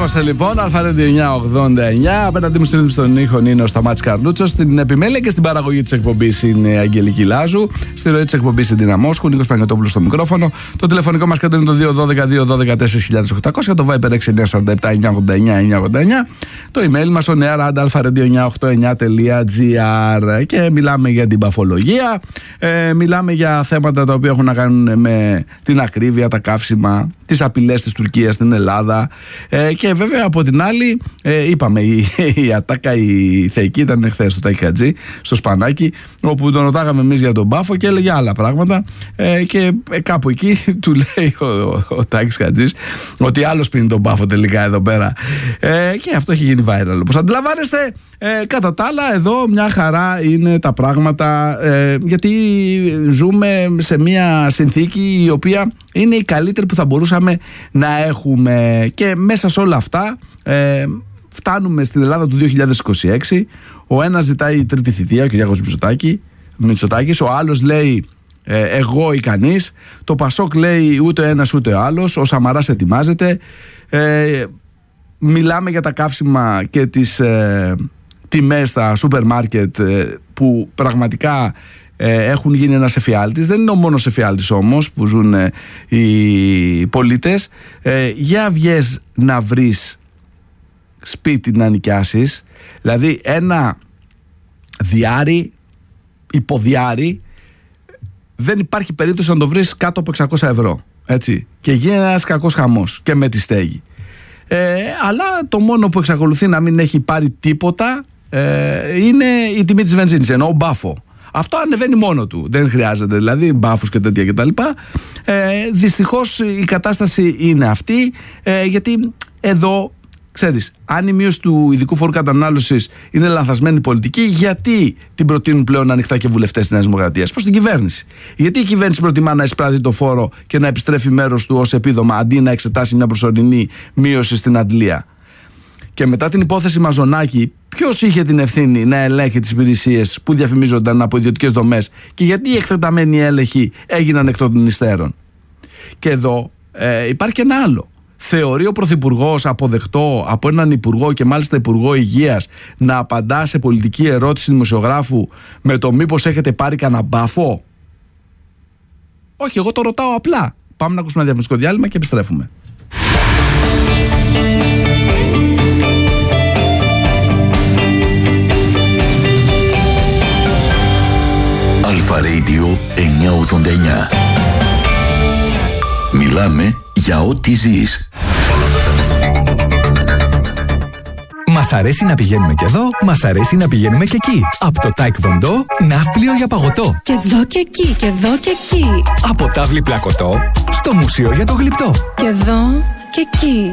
είμαστε λοιπόν. Αλφαρέντι 989. Απέναντί μου στην στον ήχον είναι ο Σταμάτης Καρλούτσος. Στην επιμέλεια και στην παραγωγή της εκπομπής είναι η Αγγελική Λάζου. Στη ροή της εκπομπής είναι η Ντίνα Μόσχου. Νίκος Παναγιωτόπουλος στο μικρόφωνο. Το τηλεφωνικό μας κέντρο είναι το 212-212-4800. Το Viber 6947-989-989. Το email μας on air alfarendio989.gr. Και μιλάμε για την παφολογία. Μιλάμε για θέματα τα οποία έχουν να κάνουν με την ακρίβεια, τα καύσιμα, τις απειλές της Τουρκίας στην Ελλάδα. Και βέβαια από την άλλη, είπαμε, η ατάκα η θεϊκή ήταν χθες στο Τάκη Χατζή, στο Σπανάκι, όπου τον ρωτάγαμε εμείς για τον Πάφο και έλεγε άλλα πράγματα. Και κάπου εκεί του λέει ο Τάκης Χατζής ότι άλλος πίνει τον Πάφο τελικά εδώ πέρα. Και αυτό έχει γίνει viral. Όπως αντιλαμβάνεστε, κατά τα άλλα, εδώ μια χαρά είναι τα πράγματα, γιατί ζούμε σε μια συνθήκη η οποία είναι η καλύτερη που θα μπορούσαμε να έχουμε. Και μέσα σε όλα αυτά φτάνουμε στην Ελλάδα του 2026. Ο ένας ζητάει η τρίτη θητεία, ο Κυριάκος Μητσοτάκης. Ο άλλος λέει εγώ ή κανείς. Το Πασόκ λέει ούτε ένας ούτε ο άλλος. Ο Σαμαράς ετοιμάζεται. Μιλάμε για τα καύσιμα και τις τιμές στα σούπερ μάρκετ που πραγματικά έχουν γίνει ένας εφιάλτης. Δεν είναι ο μόνος εφιάλτης όμως που ζουν οι πολίτες. Για βγες να βρεις σπίτι να νοικιάσεις, δηλαδή ένα διάρρη, υποδιάρρη, δεν υπάρχει περίπτωση να το βρεις κάτω από 600 ευρώ, έτσι, και γίνει ένας κακός χαμός και με τη στέγη. Αλλά το μόνο που εξακολουθεί να μην έχει πάρει τίποτα είναι η τιμή της βενζίνης, εννοώ μπάφο. Αυτό ανεβαίνει μόνο του, δεν χρειάζεται δηλαδή μπάφους και τέτοια κτλ. Δυστυχώς η κατάσταση είναι αυτή, γιατί εδώ, ξέρεις, αν η μείωση του ειδικού φόρου κατανάλωσης είναι λανθασμένη πολιτική, γιατί την προτείνουν πλέον ανοιχτά και βουλευτές της Νέας Δημοκρατίας? Προς την κυβέρνηση. Γιατί η κυβέρνηση προτιμά να εισπράττει το φόρο και να επιστρέφει μέρος του ως επίδομα, αντί να εξετάσει μια προσωρινή μείωση στην αντλία? Και μετά την υπόθεση Μαζονάκη, ποιος είχε την ευθύνη να ελέγχει τις υπηρεσίες που διαφημίζονταν από ιδιωτικές δομές και γιατί οι εκτεταμένοι έλεγχοι έγιναν εκ των υστέρων? Και εδώ υπάρχει και ένα άλλο. Θεωρεί ο Πρωθυπουργός αποδεκτό από έναν Υπουργό, και μάλιστα Υπουργό Υγείας, να απαντά σε πολιτική ερώτηση δημοσιογράφου με το μήπως έχετε πάρει κανένα μπάφο? Όχι, εγώ το ρωτάω απλά. Πάμε να ακούσουμε ένα διαφημιστικό διάλειμμα και επιστρέφουμε. Αλφα Radio 989. Μιλάμε για ό,τι ζεις. Μας αρέσει να πηγαίνουμε και εδώ, μας αρέσει να πηγαίνουμε και εκεί. Από το Taekwondo, ναύπλιο για παγωτό. Και εδώ και εκεί, και εδώ και εκεί. Από τάβλη πλακωτό, στο μουσείο για το γλυπτό. Και εδώ και εκεί.